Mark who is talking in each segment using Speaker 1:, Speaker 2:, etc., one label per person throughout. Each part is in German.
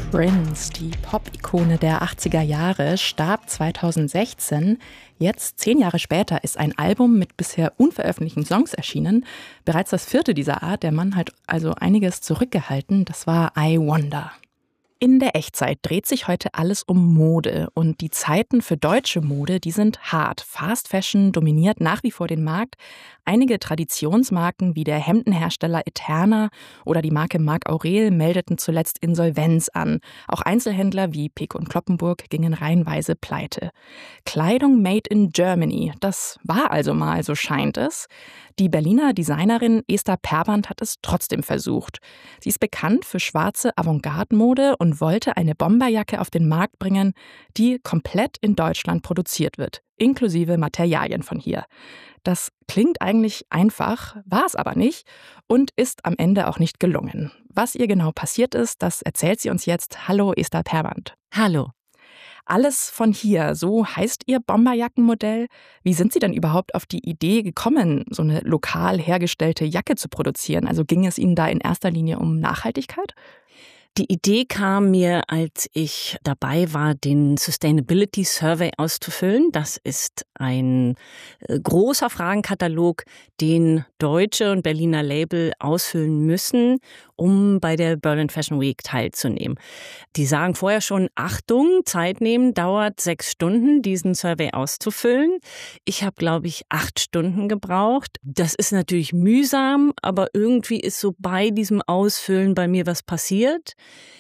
Speaker 1: Prince, die Pop-Ikone der 80er Jahre, starb 2016. Jetzt, 10 Jahre später, ist ein Album mit bisher unveröffentlichten Songs erschienen. Bereits das 4. dieser Art. Der Mann hat also einiges zurückgehalten. Das war I Wonder. In der Echtzeit dreht sich heute alles um Mode und die Zeiten für deutsche Mode, die sind hart. Fast Fashion dominiert nach wie vor den Markt. Einige Traditionsmarken wie der Hemdenhersteller Eterna oder die Marke Marc Aurel meldeten zuletzt Insolvenz an. Auch Einzelhändler wie Peek & Cloppenburg gingen reihenweise pleite. Kleidung made in Germany, das war also mal, so scheint es. Die Berliner Designerin Esther Perband hat es trotzdem versucht. Sie ist bekannt für schwarze Avantgarde-Mode und wollte eine Bomberjacke auf den Markt bringen, die komplett in Deutschland produziert wird, inklusive Materialien von hier. Das klingt eigentlich einfach, war es aber nicht und ist am Ende auch nicht gelungen. Was ihr genau passiert ist, das erzählt sie uns jetzt. Hallo Esther Perband.
Speaker 2: Hallo.
Speaker 1: Alles von hier, so heißt Ihr Bomberjackenmodell. Wie sind Sie denn überhaupt auf die Idee gekommen, so eine lokal hergestellte Jacke zu produzieren? Also ging es Ihnen da in erster Linie um Nachhaltigkeit?
Speaker 2: Die Idee kam mir, als ich dabei war, den Sustainability Survey auszufüllen. Das ist ein großer Fragenkatalog, den deutsche und Berliner Label ausfüllen müssen, um bei der Berlin Fashion Week teilzunehmen. Die sagen vorher schon, Achtung, Zeit nehmen, dauert 6 Stunden, diesen Survey auszufüllen. Ich habe, glaube ich, 8 Stunden gebraucht. Das ist natürlich mühsam, aber irgendwie ist so bei diesem Ausfüllen bei mir was passiert.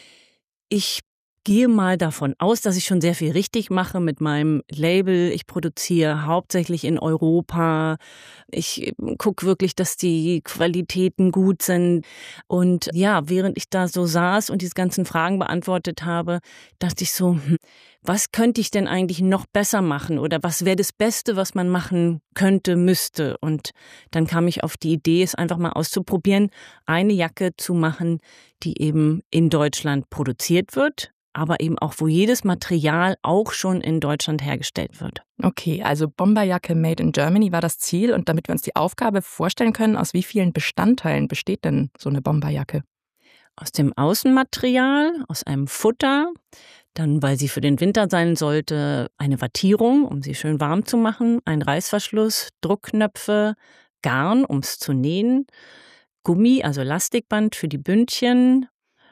Speaker 2: Ich gehe mal davon aus, dass ich schon sehr viel richtig mache mit meinem Label. Ich produziere hauptsächlich in Europa. Ich gucke wirklich, dass die Qualitäten gut sind. Und ja, während ich da so saß und diese ganzen Fragen beantwortet habe, dachte ich so, was könnte ich denn eigentlich noch besser machen? Oder was wäre das Beste, was man machen könnte, müsste? Und dann kam ich auf die Idee, es einfach mal auszuprobieren, eine Jacke zu machen, die eben in Deutschland produziert wird, aber eben auch, wo jedes Material auch schon in Deutschland hergestellt wird.
Speaker 1: Okay, also Bomberjacke made in Germany war das Ziel. Und damit wir uns die Aufgabe vorstellen können, aus wie vielen Bestandteilen besteht denn so eine Bomberjacke?
Speaker 2: Aus dem Außenmaterial, aus einem Futter, dann, weil sie für den Winter sein sollte, eine Wattierung, um sie schön warm zu machen, ein Reißverschluss, Druckknöpfe, Garn, um es zu nähen, Gummi, also Lastikband für die Bündchen.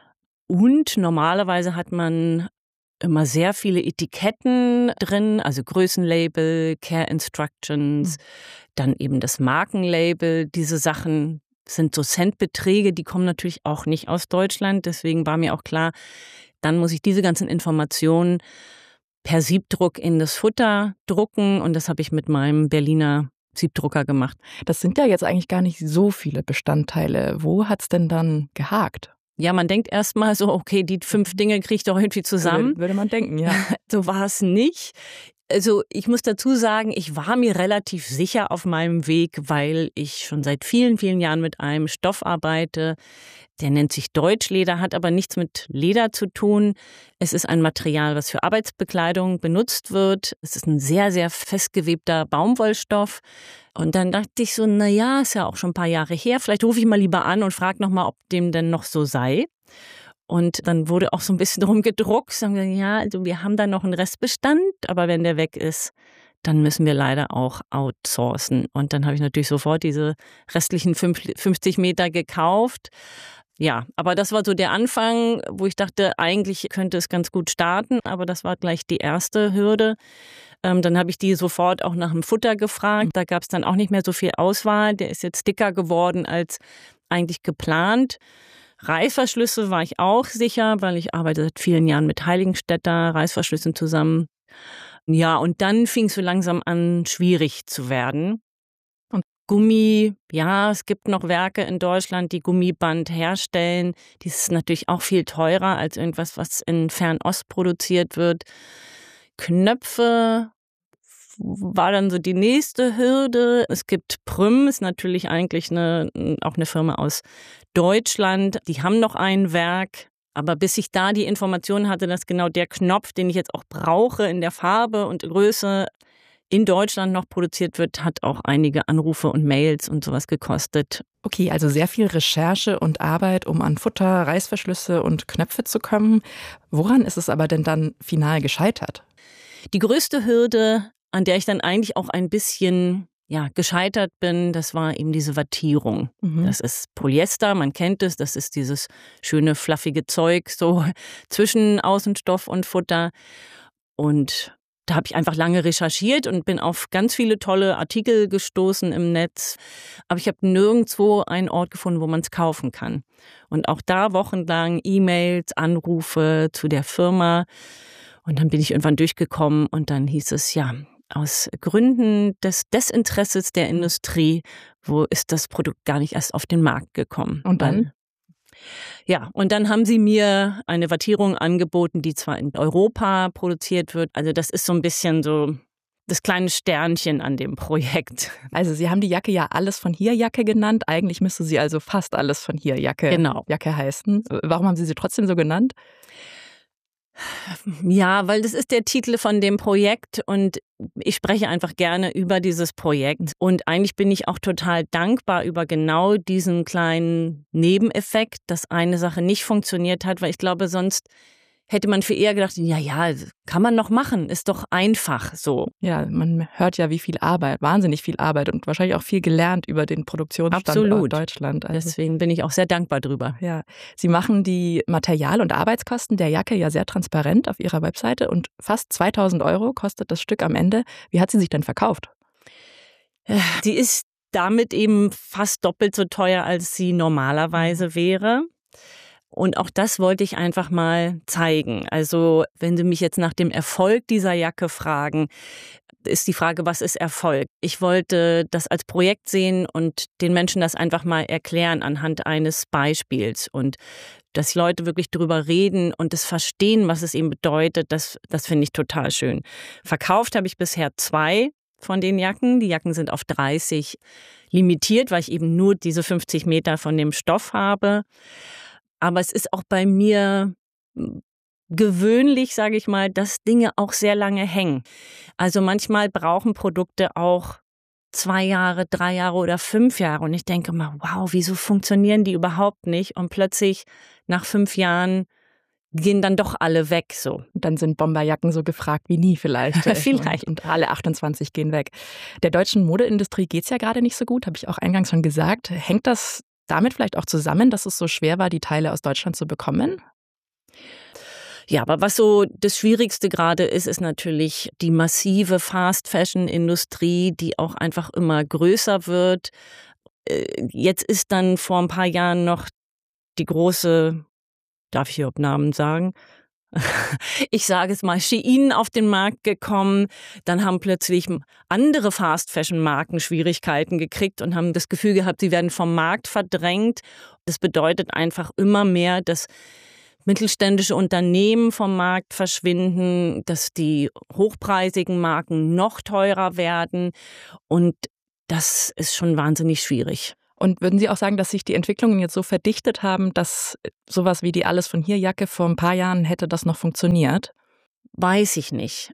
Speaker 2: Und normalerweise hat man immer sehr viele Etiketten drin, also Größenlabel, Care Instructions, dann eben das Markenlabel. Diese Sachen sind so Centbeträge, die kommen natürlich auch nicht aus Deutschland. Deswegen war mir auch klar, dann muss ich diese ganzen Informationen per Siebdruck in das Futter drucken. Und das habe ich mit meinem Berliner Siebdrucker gemacht.
Speaker 1: Das sind ja jetzt eigentlich gar nicht so viele Bestandteile. Wo hat's denn dann gehakt?
Speaker 2: Ja, man denkt erstmal so, okay, die 5 Dinge kriege ich doch irgendwie zusammen.
Speaker 1: Würde man denken, ja.
Speaker 2: So war es nicht. Also ich muss dazu sagen, ich war mir relativ sicher auf meinem Weg, weil ich schon seit vielen, vielen Jahren mit einem Stoff arbeite. Der nennt sich Deutschleder, hat aber nichts mit Leder zu tun. Es ist ein Material, was für Arbeitsbekleidung benutzt wird. Es ist ein sehr, sehr festgewebter Baumwollstoff. Und dann dachte ich so, ist ja auch schon ein paar Jahre her. Vielleicht rufe ich mal lieber an und frage nochmal, ob dem denn noch so sei. Und dann wurde auch so ein bisschen drum gedruckt. Sagen wir, ja, also wir haben da noch einen Restbestand, aber wenn der weg ist, dann müssen wir leider auch outsourcen. Und dann habe ich natürlich sofort diese restlichen 50 Meter gekauft. Ja, aber das war so der Anfang, wo ich dachte, eigentlich könnte es ganz gut starten, aber das war gleich die erste Hürde. Dann habe ich die sofort auch nach dem Futter gefragt. Da gab es dann auch nicht mehr so viel Auswahl. Der ist jetzt dicker geworden als eigentlich geplant. Reißverschlüsse war ich auch sicher, weil ich arbeite seit vielen Jahren mit Heiligenstädter Reißverschlüssen zusammen. Ja, und dann fing es so langsam an, schwierig zu werden. Und Gummi, ja, es gibt noch Werke in Deutschland, die Gummiband herstellen. Das ist natürlich auch viel teurer als irgendwas, was in Fernost produziert wird. Knöpfe war dann so die nächste Hürde. Es gibt Prüm, ist natürlich eigentlich auch eine Firma aus Deutschland. Die haben noch ein Werk. Aber bis ich da die Information hatte, dass genau der Knopf, den ich jetzt auch brauche in der Farbe und Größe, in Deutschland noch produziert wird, hat auch einige Anrufe und Mails und sowas gekostet.
Speaker 1: Okay, also sehr viel Recherche und Arbeit, um an Futter, Reißverschlüsse und Knöpfe zu kommen. Woran ist es aber denn dann final gescheitert?
Speaker 2: Die größte Hürde, an der ich dann eigentlich auch ein bisschen gescheitert bin, das war eben diese Wattierung. Das ist Polyester, man kennt es, das ist dieses schöne, fluffige Zeug so zwischen Außenstoff und Futter. Und da habe ich einfach lange recherchiert und bin auf ganz viele tolle Artikel gestoßen im Netz. Aber ich habe nirgendwo einen Ort gefunden, wo man es kaufen kann. Und auch da wochenlang E-Mails, Anrufe zu der Firma. Und dann bin ich irgendwann durchgekommen und dann hieß es, aus Gründen des Desinteresses der Industrie, wo ist das Produkt gar nicht erst auf den Markt gekommen.
Speaker 1: Und dann?
Speaker 2: Und dann haben sie mir eine Wattierung angeboten, die zwar in Europa produziert wird, also das ist so ein bisschen so das kleine Sternchen an dem Projekt.
Speaker 1: Also Sie haben die Jacke ja alles von hier Jacke genannt, eigentlich müsste sie also fast alles von hier Jacke heißen. Warum haben Sie sie trotzdem so genannt?
Speaker 2: Ja, weil das ist der Titel von dem Projekt und ich spreche einfach gerne über dieses Projekt. Und eigentlich bin ich auch total dankbar über genau diesen kleinen Nebeneffekt, dass eine Sache nicht funktioniert hat, weil ich glaube, sonst hätte man viel eher gedacht, kann man noch machen, ist doch einfach so.
Speaker 1: Ja, man hört ja, wie viel Arbeit, wahnsinnig viel Arbeit und wahrscheinlich auch viel gelernt über den Produktionsstandort Deutschland.
Speaker 2: Also, deswegen bin ich auch sehr dankbar drüber.
Speaker 1: Ja, Sie machen die Material- und Arbeitskosten der Jacke ja sehr transparent auf Ihrer Webseite und fast 2.000 € kostet das Stück am Ende. Wie hat sie sich denn verkauft?
Speaker 2: Sie ist damit eben fast doppelt so teuer, als sie normalerweise wäre. Und auch das wollte ich einfach mal zeigen. Also wenn Sie mich jetzt nach dem Erfolg dieser Jacke fragen, ist die Frage, was ist Erfolg? Ich wollte das als Projekt sehen und den Menschen das einfach mal erklären anhand eines Beispiels. Und dass Leute wirklich drüber reden und es verstehen, was es eben bedeutet, das finde ich total schön. Verkauft habe ich bisher 2 von den Jacken. Die Jacken sind auf 30 limitiert, weil ich eben nur diese 50 Meter von dem Stoff habe. Aber es ist auch bei mir gewöhnlich, sage ich mal, dass Dinge auch sehr lange hängen. Also manchmal brauchen Produkte auch 2 Jahre, 3 Jahre oder 5 Jahre. Und ich denke mal, wow, wieso funktionieren die überhaupt nicht? Und plötzlich nach 5 Jahren gehen dann doch alle weg so.
Speaker 1: Und dann sind Bomberjacken so gefragt wie nie vielleicht.
Speaker 2: Vielleicht.
Speaker 1: Und alle 28 gehen weg. Der deutschen Modeindustrie geht's ja gerade nicht so gut, habe ich auch eingangs schon gesagt. Hängt das damit vielleicht auch zusammen, dass es so schwer war, die Teile aus Deutschland zu bekommen?
Speaker 2: Ja, aber was so das Schwierigste gerade ist, ist natürlich die massive Fast-Fashion-Industrie, die auch einfach immer größer wird. Jetzt ist dann vor ein paar Jahren noch die große, darf ich hier Namen sagen? Ich sage es mal, Shein auf den Markt gekommen. Dann haben plötzlich andere Fast-Fashion-Marken Schwierigkeiten gekriegt und haben das Gefühl gehabt, sie werden vom Markt verdrängt. Das bedeutet einfach immer mehr, dass mittelständische Unternehmen vom Markt verschwinden, dass die hochpreisigen Marken noch teurer werden. Und das ist schon wahnsinnig schwierig.
Speaker 1: Und würden Sie auch sagen, dass sich die Entwicklungen jetzt so verdichtet haben, dass sowas wie die Alles von hier Jacke vor ein paar Jahren hätte das noch funktioniert?
Speaker 2: Weiß ich nicht.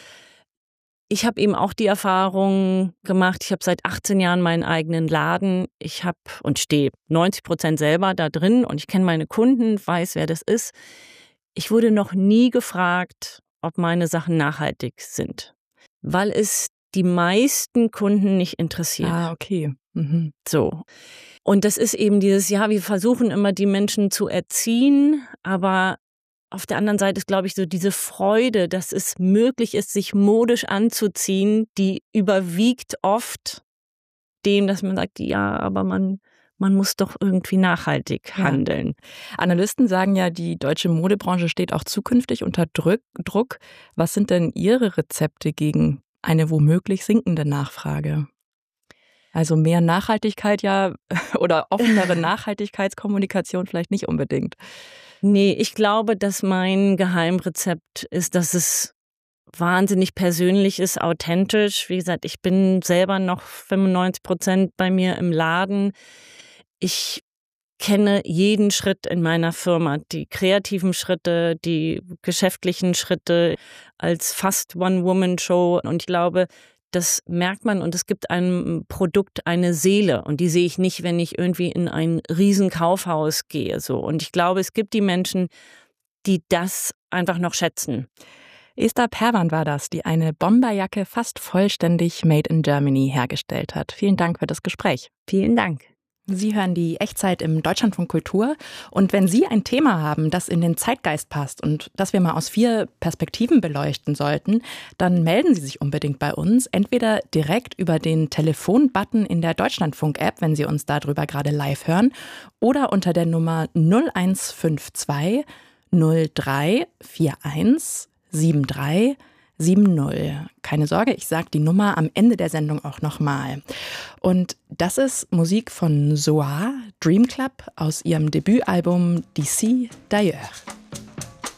Speaker 2: Ich habe eben auch die Erfahrung gemacht, ich habe seit 18 Jahren meinen eigenen Laden. Ich habe und stehe 90% selber da drin und ich kenne meine Kunden, weiß, wer das ist. Ich wurde noch nie gefragt, ob meine Sachen nachhaltig sind, weil es die meisten Kunden nicht interessiert.
Speaker 1: Ah, okay.
Speaker 2: So. Und das ist eben dieses, wir versuchen immer die Menschen zu erziehen, aber auf der anderen Seite ist, glaube ich, so diese Freude, dass es möglich ist, sich modisch anzuziehen, die überwiegt oft dem, dass man sagt, aber man muss doch irgendwie nachhaltig handeln.
Speaker 1: Analysten sagen ja, die deutsche Modebranche steht auch zukünftig unter Druck. Was sind denn Ihre Rezepte gegen eine womöglich sinkende Nachfrage? Also mehr Nachhaltigkeit oder offenere Nachhaltigkeitskommunikation vielleicht nicht unbedingt.
Speaker 2: Nee, ich glaube, dass mein Geheimrezept ist, dass es wahnsinnig persönlich ist, authentisch. Wie gesagt, ich bin selber noch 95% bei mir im Laden. Ich kenne jeden Schritt in meiner Firma, die kreativen Schritte, die geschäftlichen Schritte als fast One-Woman-Show. Und ich glaube, das merkt man und es gibt einem Produkt eine Seele und die sehe ich nicht, wenn ich irgendwie in ein Riesenkaufhaus gehe. So. Und ich glaube, es gibt die Menschen, die das einfach noch schätzen.
Speaker 1: Esther Perwan war das, die eine Bomberjacke fast vollständig made in Germany hergestellt hat. Vielen Dank für das Gespräch.
Speaker 2: Vielen Dank.
Speaker 1: Sie hören die Echtzeit im Deutschlandfunk Kultur. Und wenn Sie ein Thema haben, das in den Zeitgeist passt und das wir mal aus 4 Perspektiven beleuchten sollten, dann melden Sie sich unbedingt bei uns. Entweder direkt über den Telefonbutton in der Deutschlandfunk-App, wenn Sie uns darüber gerade live hören, oder unter der Nummer 0152 0341 73 70. Keine Sorge, ich sage die Nummer am Ende der Sendung auch nochmal. Und das ist Musik von Soar, Dream Club, aus ihrem Debütalbum D'ici d'ailleurs.